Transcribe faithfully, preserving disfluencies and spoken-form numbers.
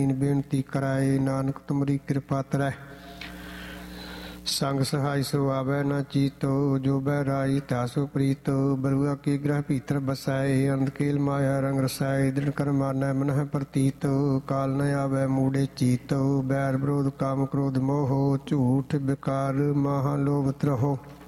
ਬੇਨਤੀ ਕਰਾਏ। ਨਾਨਕ ਤੁਮਰੀ ਕਿਰਪਾ ਤਰੈ ਸੰਗ ਸਹਾਈ ਸੋ ਆਵੈ ਨਾ ਚੀਤੋ। ਜੋ ਬੈ ਰਾਈ ਤਾਸੋ ਪ੍ਰੀਤੋ। ਬਰੁਆ ਕੀ ਗ੍ਰਹਿ ਭੀਤਰ ਬਸਾਏ। ਅੰਧਕੇਲ ਮਾਇਆ ਰੰਗ ਰਸਾਏ। ਦ੍ਰਿੜ ਕਰ ਮਾਨੈ ਮਨਹਿ ਪ੍ਰਤੀਤੋ। ਕਾਲ ਨ ਆਵੈ ਮੂੜੇ ਚੀਤੋ। ਬੈਰ ਵਿਰੋਧ ਕਾਮ ਕ੍ਰੋਧ ਮੋਹ। ਝੂਠ ਬਿਕਾਰ ਮਹਾ ਲੋਭ ਤਰਹੁ।